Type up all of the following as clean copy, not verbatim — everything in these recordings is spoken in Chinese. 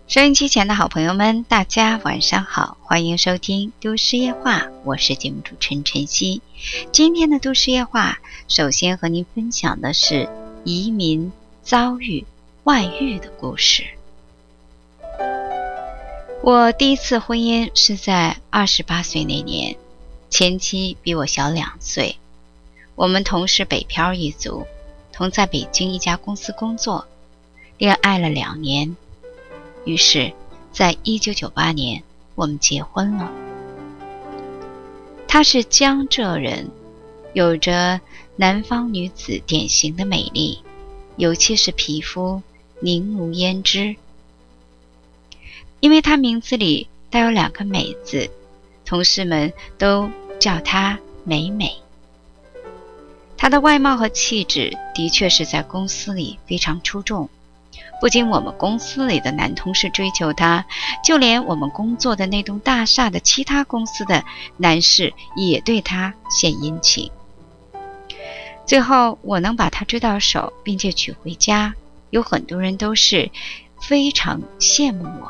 收音机前的好朋友们，大家晚上好，欢迎收听都市夜话，我是节目主持人晨曦。今天的都市夜话，首先和您分享的是移民遭遇外遇的故事。我第一次婚姻是在28岁那年，前妻比我小2岁，我们同是北漂一族，同在北京一家公司工作，恋爱了2年。于是在1998年我们结婚了。她是江浙人，有着南方女子典型的美丽，尤其是皮肤凝如胭脂。因为她名字里带有2个美字，同事们都叫她美美。她的外貌和气质的确是在公司里非常出众，不仅我们公司里的男同事追求她，就连我们工作的那栋大厦的其他公司的男士也对她献殷勤。最后我能把她追到手并且娶回家，有很多人都是非常羡慕我。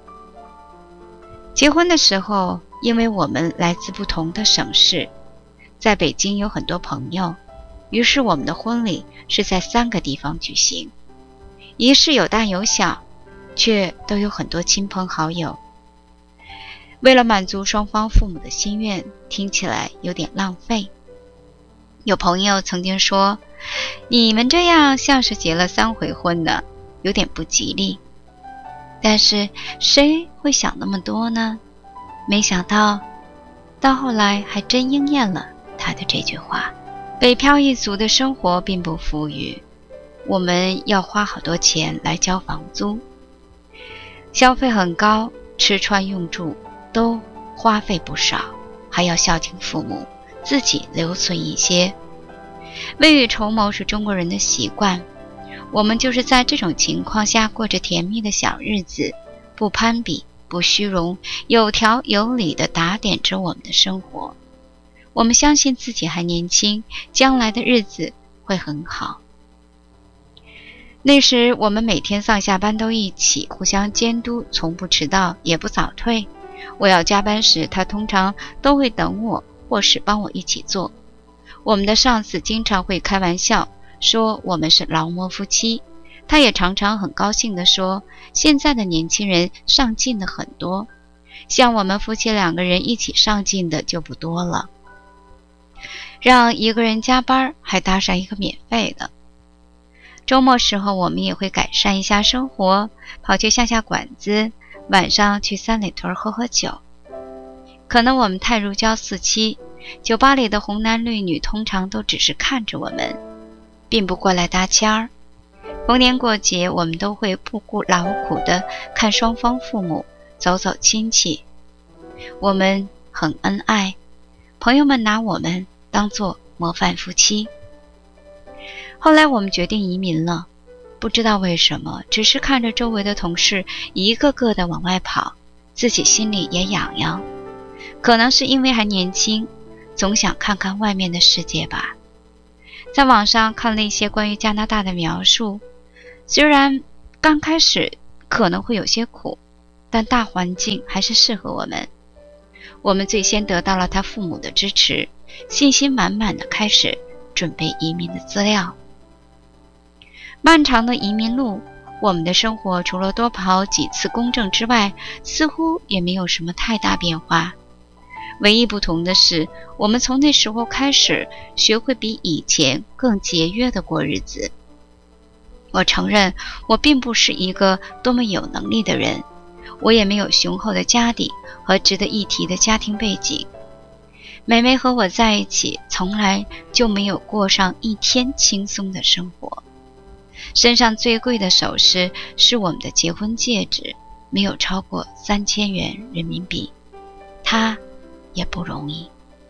结婚的时候，因为我们来自不同的省市，在北京有很多朋友，于是我们的婚礼是在3个地方举行，仪式有大有小，却都有很多亲朋好友。为了满足双方父母的心愿，听起来有点浪费。有朋友曾经说，你们这样像是结了3回婚呢，有点不吉利。但是谁会想那么多呢？没想到到后来还真应验了他的这句话。北漂一族的生活并不富裕，我们要花好多钱来交房租，消费很高，吃穿用住都花费不少，还要孝敬父母，自己留存一些。未雨绸缪是中国人的习惯，我们就是在这种情况下过着甜蜜的小日子，不攀比，不虚荣，有条有理地打点着我们的生活。我们相信自己还年轻，将来的日子会很好。那时我们每天上下班都一起，互相监督，从不迟到也不早退。我要加班时，他通常都会等我，或是帮我一起做。我们的上司经常会开玩笑说我们是劳模夫妻，他也常常很高兴地说，现在的年轻人上进的很多，像我们夫妻2个人一起上进的就不多了。让一个人加班还搭上一个免费的。周末时候我们也会改善一下生活，跑去下馆子，晚上去三里屯喝喝酒。可能我们太如胶似漆，酒吧里的红男绿女通常都只是看着我们，并不过来搭腔儿。逢年过节我们都会不顾劳苦地看双方父母，走走亲戚。我们很恩爱，朋友们拿我们当作模范夫妻。后来我们决定移民了，不知道为什么，只是看着周围的同事一个个的往外跑，自己心里也痒痒。可能是因为还年轻，总想看看外面的世界吧。在网上看了一些关于加拿大的描述，虽然刚开始可能会有些苦，但大环境还是适合我们。我们最先得到了他父母的支持，信心满满的开始准备移民的资料。漫长的移民路，我们的生活除了多跑几次公证之外，似乎也没有什么太大变化。唯一不同的是，我们从那时候开始学会比以前更节约的过日子。我承认我并不是一个多么有能力的人，我也没有雄厚的家底和值得一提的家庭背景。美美和我在一起，从来就没有过上一天轻松的生活。身上最贵的首饰是我们的结婚戒指，没有超过3000元人民币，它也不容易。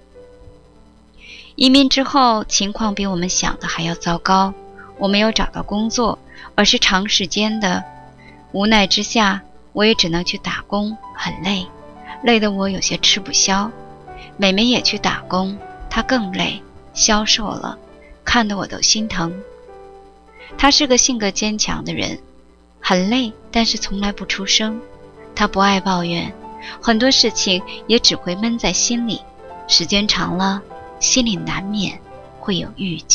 移民之后，情况比我们想的还要糟糕。我没有找到工作，而是长时间的。无奈之下，我也只能去打工，很累，累得我有些吃不消。美美也去打工，她更累，消瘦了，看得我都心疼。她是个性格坚强的人， 很累，但是从来不出声。他不爱抱怨，很多事情也只会闷在心里，时间长了，心里难免会有郁结。